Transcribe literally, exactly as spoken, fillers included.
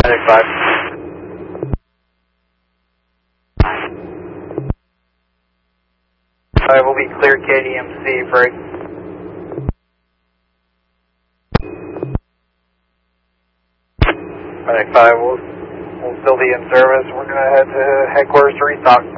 Medic five. Alright, we'll be clear K D M C break. Medic five, we'll, we'll still be in service. We're going to head to headquarters to restock.